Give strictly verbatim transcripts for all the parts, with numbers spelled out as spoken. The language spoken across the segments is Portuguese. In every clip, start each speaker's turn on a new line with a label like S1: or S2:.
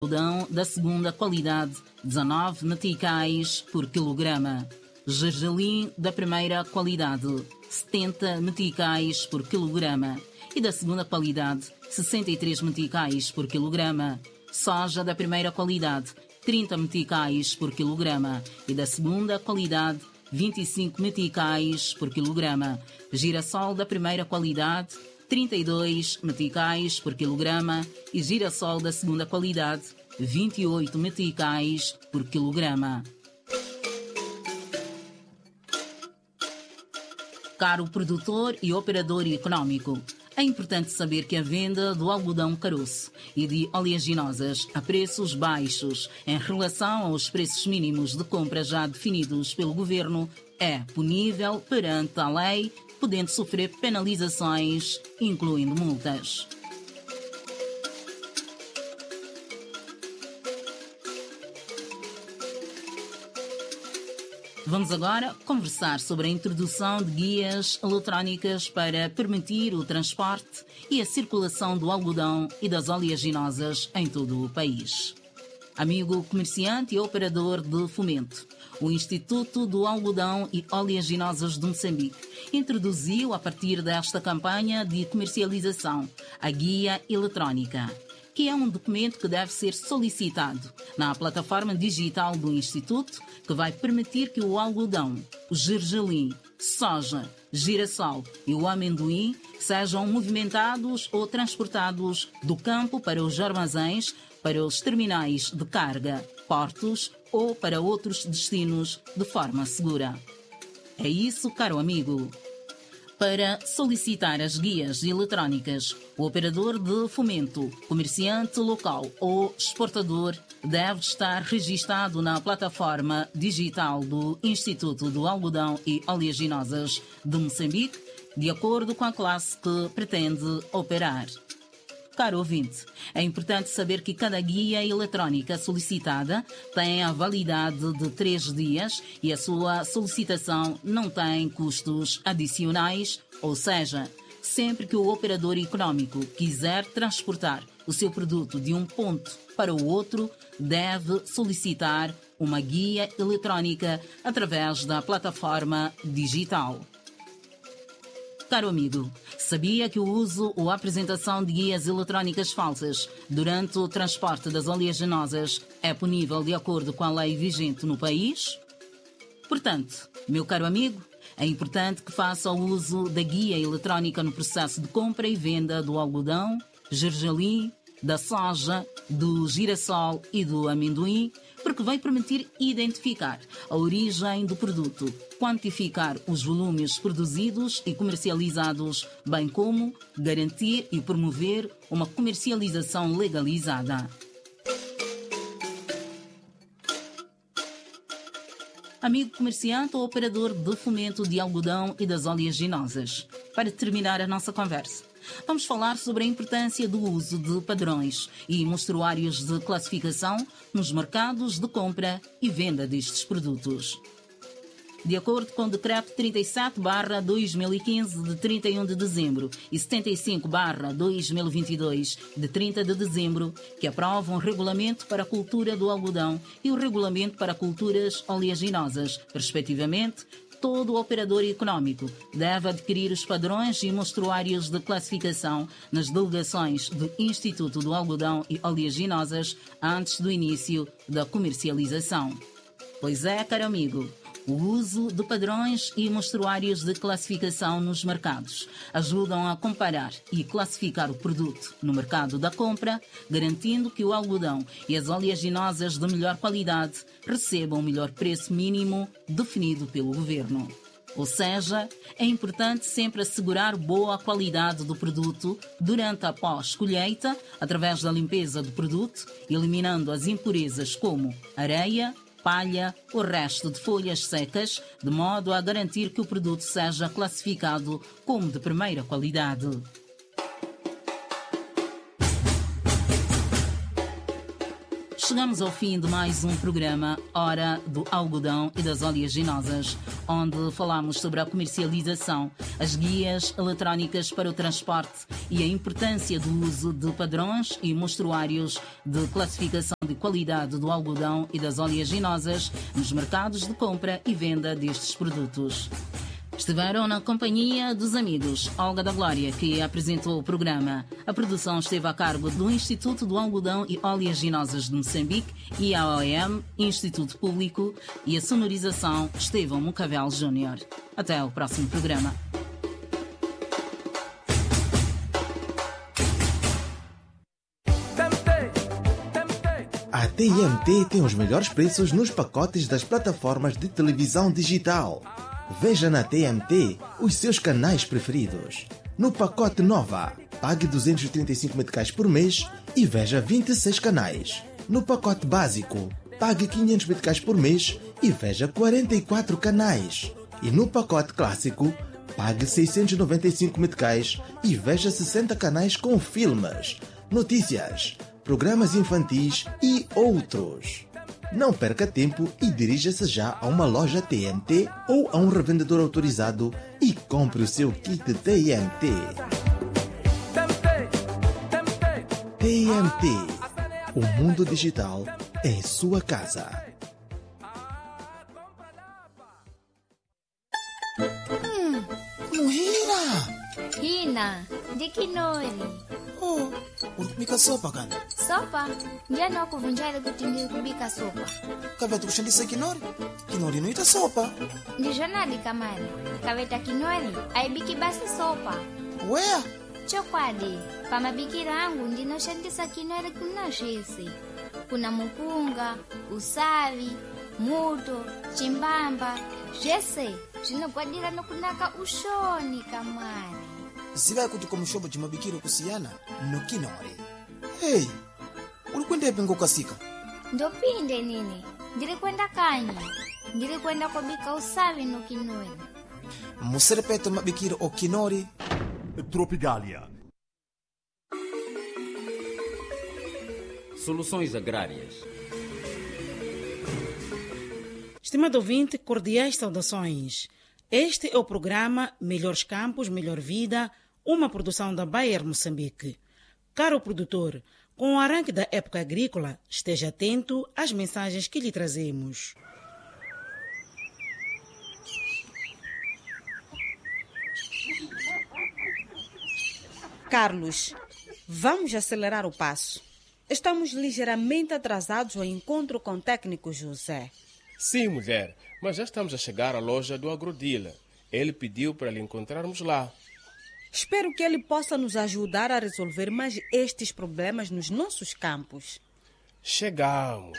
S1: algodão da segunda qualidade, dezanove meticais por quilograma. Gergelim da primeira qualidade, setenta meticais por quilograma. E da segunda qualidade, sessenta e três meticais por quilograma. Soja da primeira qualidade, trinta meticais por quilograma. E da segunda qualidade, vinte e cinco meticais por quilograma. Girassol da primeira qualidade, trinta e dois meticais por quilograma. E girassol da segunda qualidade, vinte e oito meticais por quilograma. Caro produtor e operador econômico, é importante saber que a venda do algodão caroço e de oleaginosas a preços baixos em relação aos preços mínimos de compra já definidos pelo governo é punível perante a lei, podendo sofrer penalizações, incluindo multas. Vamos agora conversar sobre a introdução de guias eletrónicas para permitir o transporte e a circulação do algodão e das oleaginosas em todo o país. Amigo comerciante e operador de fomento, o Instituto do Algodão e Oleaginosas de Moçambique introduziu, a partir desta campanha de comercialização, a guia eletrónica, que é um documento que deve ser solicitado na plataforma digital do Instituto, que vai permitir que o algodão, o gergelim, soja, girassol e o amendoim sejam movimentados ou transportados do campo para os armazéns, para os terminais de carga, portos ou para outros destinos de forma segura. É isso, caro amigo. Para solicitar as guias eletrónicas, o operador de fomento, comerciante local ou exportador deve estar registado na plataforma digital do Instituto do Algodão e Oleaginosas de Moçambique, de acordo com a classe que pretende operar. Caro ouvinte, é importante saber que cada guia eletrónica solicitada tem a validade de três dias e a sua solicitação não tem custos adicionais, ou seja, sempre que o operador econômico quiser transportar o seu produto de um ponto para o outro, deve solicitar uma guia eletrónica através da plataforma digital. Caro amigo, sabia que o uso ou a apresentação de guias eletrónicas falsas durante o transporte das oleaginosas é punível de acordo com a lei vigente no país? Portanto, meu caro amigo, é importante que faça o uso da guia eletrónica no processo de compra e venda do algodão, gergelim, da soja, do girassol e do amendoim, porque vai permitir identificar a origem do produto, quantificar os volumes produzidos e comercializados, bem como garantir e promover uma comercialização legalizada. Amigo comerciante ou operador de fomento de algodão e das oleaginosas, para terminar a nossa conversa, vamos falar sobre a importância do uso de padrões e mostruários de classificação nos mercados de compra e venda destes produtos. De acordo com o Decreto trinta e sete barra dois mil e quinze, de trinta e um de dezembro, e setenta e cinco barra dois mil e vinte e dois, de trinta de dezembro, que aprovam o Regulamento para a Cultura do Algodão e o Regulamento para Culturas Oleaginosas, respectivamente, todo operador econômico deve adquirir os padrões e mostruários de classificação nas delegações do Instituto do Algodão e Oleaginosas antes do início da comercialização. Pois é, caro amigo, o uso de padrões e mostruários de classificação nos mercados ajudam a comparar e classificar o produto no mercado da compra, garantindo que o algodão e as oleaginosas de melhor qualidade recebam o melhor preço mínimo definido pelo governo. Ou seja, é importante sempre assegurar boa qualidade do produto durante a pós-colheita, através da limpeza do produto, eliminando as impurezas como areia, palha ou resto de folhas secas, de modo a garantir que o produto seja classificado como de primeira qualidade. Chegamos ao fim de mais um programa Hora do Algodão e das Oleaginosas, onde falamos sobre a comercialização, as guias eletrónicas para o transporte e a importância do uso de padrões e mostruários de classificação de qualidade do algodão e das oleaginosas nos mercados de compra e venda destes produtos. Estiveram na companhia dos amigos Olga da Glória, que apresentou o programa. A produção esteve a cargo do Instituto do Algodão e Oleaginosas de Moçambique e a O E M, Instituto Público, e a sonorização Estevão Mucavel Júnior. Até ao próximo programa.
S2: A T M T tem os melhores preços nos pacotes das plataformas de televisão digital. Veja na T M T os seus canais preferidos. No pacote Nova, pague duzentos e trinta e cinco meticais por mês e veja vinte e seis canais. No pacote Básico, pague quinhentos meticais por mês e veja quarenta e quatro canais. E no pacote Clássico, pague seiscentos e noventa e cinco meticais e veja sessenta canais com filmes, notícias, programas infantis e outros. Não perca tempo e dirija-se já a uma loja T M T ou a um revendedor autorizado e compre o seu kit T M T. T M T, o mundo digital em sua casa.
S3: Hum, Muhira!
S4: Hina, de Kinori.
S3: Oh, urikubika sopa kana?
S4: Sopa? Njana wakuvunjari kuti ndiri kubika sopa.
S3: Kaveta kushandisa Kinori? Kinori inoita sopa.
S4: Ndizvonadi kamari. Kaveta Kinori aibiki basi sopa.
S3: Wea?
S4: Chokwadi, pamabikiro angu ndinoshandisa Kinori kuna zvese. Kuna mupunga, usavi, muto, chimbamba, zvese zvinogwadira nokunaka ushoni kamari.
S3: Ziva kuti komushobo chimabikiro kusiyana no Kinori. Hey, ulikwenda ipi ngokasika?
S4: Ndopinde nini, ndiri kwenda kanyi. Ndiri kwenda kubika usavi no Kinori.
S3: Muserepete mabikiro o Kinori.
S5: Tropigalia.
S6: Soluções agrárias.
S7: Estimado ouvinte, cordiais saudações. Este é o programa Melhores Campos, Melhor Vida, uma produção da Bayer Moçambique. Caro produtor, com o arranque da época agrícola, esteja atento às mensagens que lhe trazemos. Carlos, vamos acelerar o passo. Estamos ligeiramente atrasados ao encontro com o técnico José.
S8: Sim, mulher, mas já estamos a chegar à loja do Agrodila. Ele pediu para lhe encontrarmos lá.
S7: Espero que ele possa nos ajudar a resolver mais estes problemas nos nossos campos.
S8: Chegamos.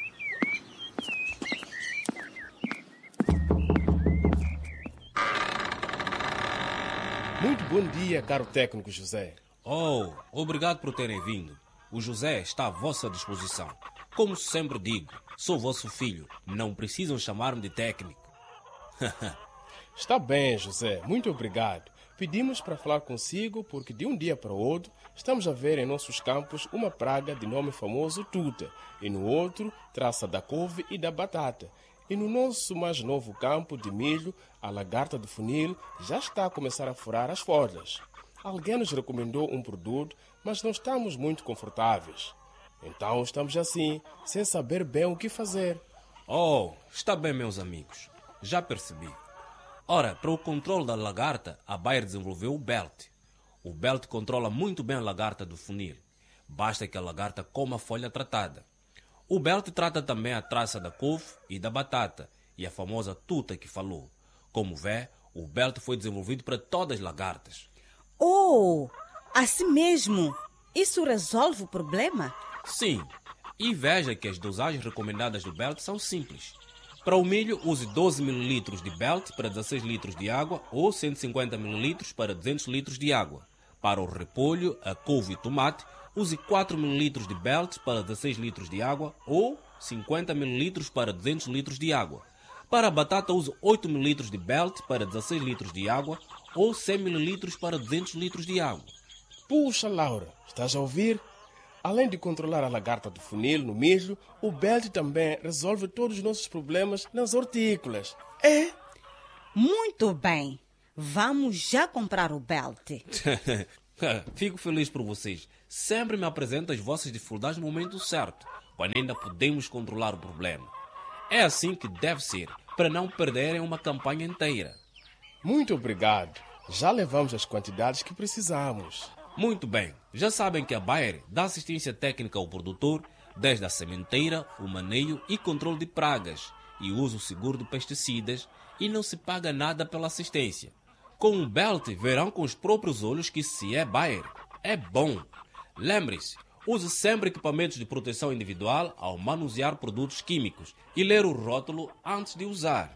S8: Muito bom dia, caro técnico José.
S6: Oh, obrigado por terem vindo. O José está à vossa disposição. Como sempre digo, sou vosso filho. Não precisam chamar-me de técnico.
S8: Está bem, José. Muito obrigado. Pedimos para falar consigo porque de um dia para o outro estamos a ver em nossos campos uma praga de nome famoso tuta e no outro traça da couve e da batata. E no nosso mais novo campo de milho, a lagarta do funil já está a começar a furar as folhas. Alguém nos recomendou um produto, mas não estamos muito confortáveis. Então estamos assim, sem saber bem o que fazer.
S6: Oh, está bem, meus amigos. Já percebi. Ora, para o controle da lagarta, a Bayer desenvolveu o Belt. O Belt controla muito bem a lagarta do funil. Basta que a lagarta coma a folha tratada. O Belt trata também a traça da couve e da batata e a famosa tuta que falou. Como vê, o Belt foi desenvolvido para todas as lagartas.
S7: Oh, assim mesmo? Isso resolve o problema?
S6: Sim, e veja que as dosagens recomendadas do Belt são simples. Para o milho, use doze mililitros de Belt para dezesseis litros de água ou cento e cinquenta mililitros para duzentos litros de água. Para o repolho, a couve e tomate, use quatro mililitros de Belt para dezesseis litros de água ou cinquenta mililitros para duzentos litros de água. Para a batata, use oito mililitros de Belt para dezesseis litros de água ou cem mililitros para duzentos litros de água.
S8: Puxa, Laura, estás a ouvir? Além de controlar a lagarta do funil no milho, o Belt também resolve todos os nossos problemas nas hortícolas. É?
S7: Muito bem. Vamos já comprar o Belt.
S6: Fico feliz por vocês. sempre me apresenta as vossas dificuldades no momento certo, quando ainda podemos controlar o problema. É assim que deve ser, para não perderem uma campanha inteira.
S8: Muito obrigado. Já levamos as quantidades que precisamos.
S6: Muito bem. Já sabem que a Bayer dá assistência técnica ao produtor, desde a sementeira, o maneio e controle de pragas, e uso seguro de pesticidas, e não se paga nada pela assistência. Com o Belt, verão com os próprios olhos que se é Bayer, é bom. Lembre-se, use sempre equipamentos de proteção individual ao manusear produtos químicos e ler o rótulo antes de usar.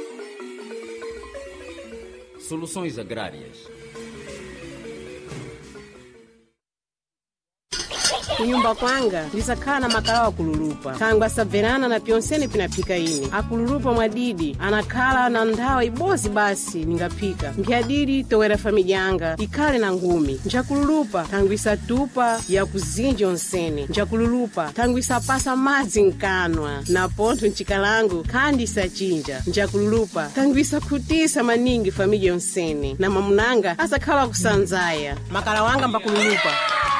S9: Soluções Agrárias.
S10: Kunyumba kwanga lisakhala makala wa kululupa tangu asaverana na pyonsene pinaphika ine akululupa mwadidi anakhala na nthawa ibozi basi ningaphika nkhiyadidi towera família yanga ikhale na ngumi njakululupa tangu isatupa ya kuzinji onsene njakululupa tangu isapasa madzi nkanwa na pontho ncikalango khandi isachinja njakululupa tangu isakhutisa maningi família yonsene na mamunanga asakhala kusanzaya makala wanga mbakululupa.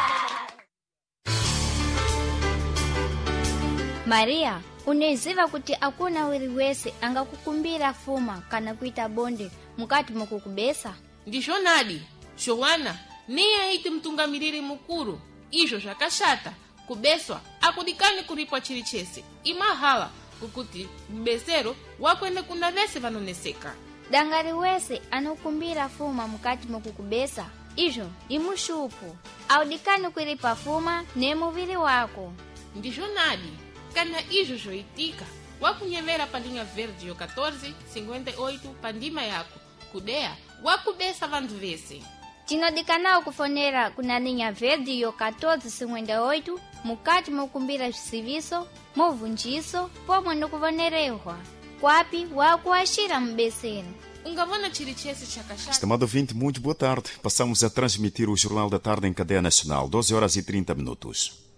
S4: Maria, uneziva kuti akuna wiri wese angakukumbira fuma kana kuita bonde mukati mukukubesa?
S11: Ndishonadi, Joana, niye aiti mtungamiriri mukuru, ijo jakashata, kubeswa, akudikani kulipwa chilichese, imahala, kukuti mbesero wakwende kuna vese vanoneseka.
S4: Dangari wese anukumbira fuma mukati mukukubesa, ijo imushupu, audikani kulipa fuma ne muviri wako.
S11: Ndishonadi, kana ijo joitika, wakunyemera pa linha verde yo quatorze cinquenta e oito pa ndima yako, kudeya wakubesa vandu vese.
S4: Tinodikanao kufonera kuna linha verde yo quatorze cinquenta e oito mukati mukumbira serviço, movundiso, pomwe nukuvonerehwa. Kwapi wakuashira mbesero.
S11: Ungavona chilichese chakashata.
S12: Estimado ouvinte, muito boa tarde. Passamos a transmitir o Jornal da Tarde em cadeia nacional, doze horas e trinta minutos.